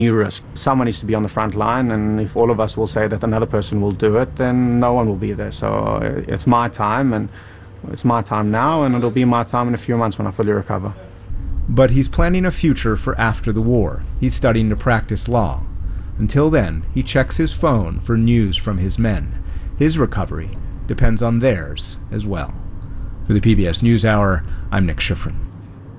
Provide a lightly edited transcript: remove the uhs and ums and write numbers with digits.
new risk. Someone needs to be on the front line, and if all of us will say that another person will do it, then no one will be there. So it's my time, and it's my time now, and it'll be my time in a few months when I fully recover. But he's planning a future for after the war. He's studying to practice law. Until then, he checks his phone for news from his men. His recovery depends on theirs as well. For the PBS NewsHour, I'm Nick Schifrin.